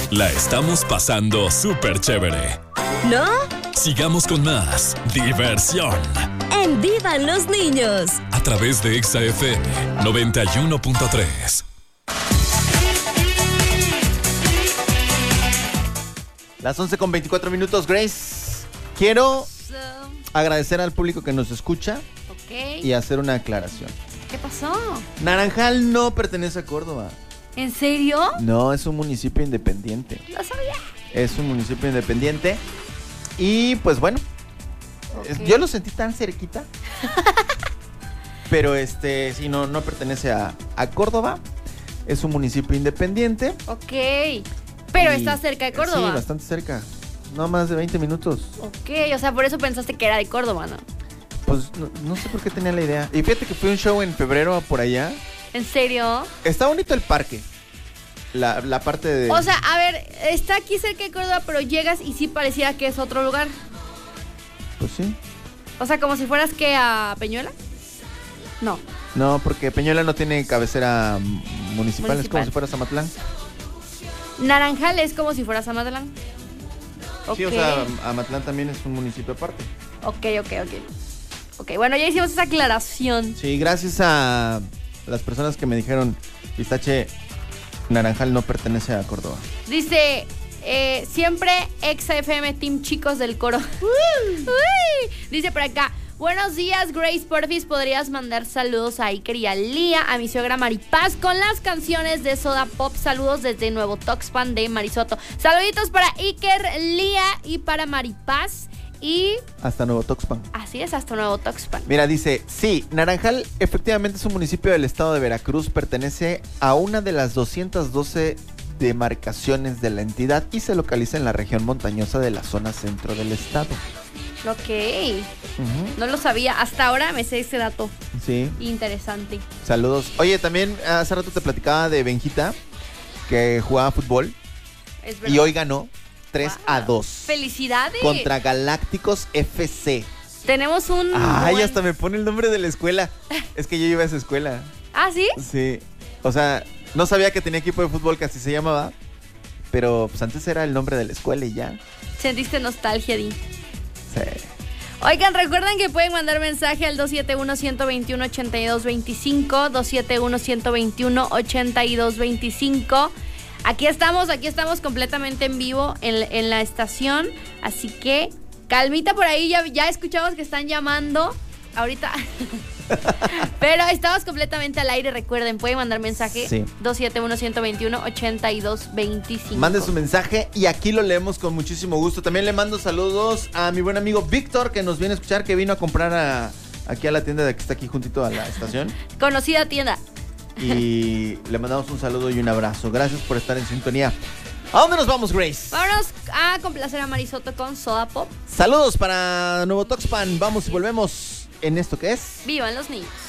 La estamos pasando súper chévere. ¿No? Sigamos con más diversión. En Vivan los Niños. A través de Exa FM 91.3. Las 11:24 Grace. Quiero agradecer al público que nos escucha y hacer una aclaración. ¿Qué pasó? Naranjal no pertenece a Córdoba. ¿En serio? No, es un municipio independiente. Lo sabía. Es un municipio independiente. Y pues bueno, yo lo sentí tan cerquita. Pero sí, no pertenece a Córdoba. Es un municipio independiente. Ok. Pero está cerca de Córdoba. Sí, bastante cerca. No más de 20 minutos. Ok, o sea, por eso pensaste que era de Córdoba, ¿no? Pues no sé por qué tenía la idea. Y fíjate que fue un show en febrero por allá. ¿En serio? Está bonito el parque. La parte de... O sea, a ver, está aquí cerca de Córdoba, pero llegas y sí pareciera que es otro lugar. Pues sí. O sea, como si fueras, ¿qué? ¿A Peñuela? No. No, porque Peñuela no tiene cabecera municipal. Es como si fuera Zamatlán. Naranjal es como si fueras Amatlán. Sí, o sea, Amatlán también es un municipio aparte. Ok, bueno, ya hicimos esa aclaración. Sí, gracias a las personas que me dijeron, Pistache, Naranjal no pertenece a Córdoba. Dice, siempre Exa FM Team Chicos del Coro. Dice por acá, buenos días, Grace, porfis, ¿podrías mandar saludos a Iker y a Lía, a mi suegra Maripaz, con las canciones de Soda Pop? Saludos desde Nuevo Tuxpan de Marisoto. Saluditos para Iker, Lía y para Maripaz. Y... hasta Nuevo Tuxpan. Así es, hasta Nuevo Tuxpan. Mira, dice, sí, Naranjal efectivamente es un municipio del estado de Veracruz, pertenece a una de las 212 demarcaciones de la entidad y se localiza en la región montañosa de la zona centro del estado. Ok. No lo sabía, hasta ahora me sé ese dato. Sí. Interesante. Saludos. Oye, también hace rato te platicaba de Benjita, que jugaba fútbol y hoy ganó 3-2. ¡Felicidades! Contra Galácticos FC. Tenemos un... Ay, hasta me pone el nombre de la escuela. Es que yo iba a esa escuela. ¿Ah, sí? Sí. O sea, no sabía que tenía equipo de fútbol que así se llamaba, pero pues antes era el nombre de la escuela y ya. ¿Sentiste nostalgia, Di? Sí. Oigan, recuerden que pueden mandar mensaje al 271-121-8225, 271-121-8225. Aquí estamos completamente en vivo en la estación, así que calmita por ahí, ya escuchamos que están llamando ahorita. Pero estamos completamente al aire, recuerden, pueden mandar mensaje, sí. 271-121-8225. Mande su mensaje y aquí lo leemos con muchísimo gusto. También le mando saludos a mi buen amigo Víctor, que nos viene a escuchar, que vino a comprar aquí a la tienda que está aquí juntito a la estación. Conocida tienda. Y le mandamos un saludo y un abrazo. Gracias por estar en sintonía. ¿A dónde nos vamos, Grace? Vámonos a complacer a Marisoto con Soda Pop. Saludos para Nuevo Tuxpan. Vamos y volvemos en esto que es... ¡Vivan los niños!